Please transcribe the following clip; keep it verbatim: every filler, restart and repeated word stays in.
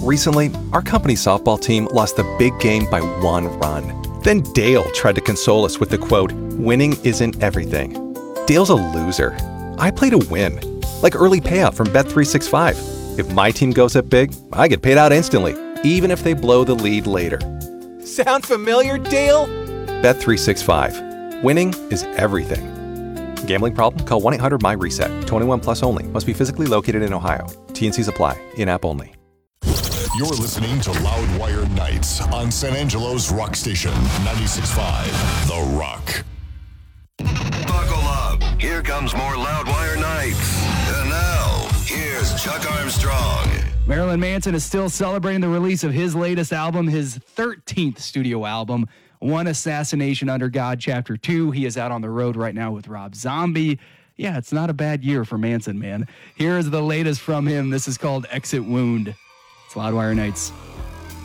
Recently, our company softball team lost the big game by one run. Then Dale tried to console us with the quote, "Winning isn't everything." Dale's a loser. I play to win. Like early payout from Bet three sixty-five. If my team goes up big, I get paid out instantly, even if they blow the lead later. Sound familiar, Dale? Bet three sixty-five. Winning is everything. Gambling problem? Call one eight hundred M Y reset. twenty-one plus only. Must be physically located in Ohio. T N Cs apply. In-app only. You're listening to Loudwire Nights on San Angelo's Rock Station, ninety-six point five The Rock. Buckle up. Here comes more Loudwire Nights. And now, here's Chuck Armstrong. Marilyn Manson is still celebrating the release of his latest album, his thirteenth studio album, One Assassination Under God, Chapter two. He is out on the road right now with Rob Zombie. Yeah, it's not a bad year for Manson, man. Here is the latest from him. This is called Exit Wound. It's Loudwire Nights.